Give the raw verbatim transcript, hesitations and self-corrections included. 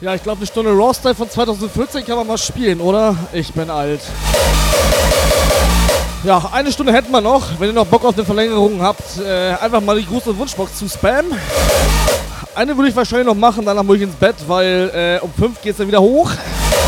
Ja, ich glaube, eine Stunde Raw-Style von zweitausendvierzehn kann man mal spielen, oder? Ich bin alt. Ja, eine Stunde hätten wir noch. Wenn ihr noch Bock auf eine Verlängerung habt, äh, einfach mal die Gruß- und Wunschbox zu spammen. Eine würde ich wahrscheinlich noch machen, danach muss ich ins Bett, weil äh, um fünf geht es dann wieder hoch.